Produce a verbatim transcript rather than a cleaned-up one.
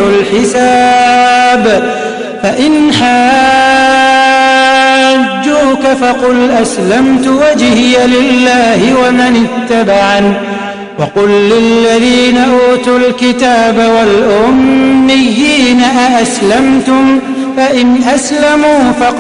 الحساب. فإن حاجوك فقل أسلمت وجهي لله ومن اتبعني وقل للذين أوتوا الكتاب والأميين أأسلمتم فإن أسلموا فقد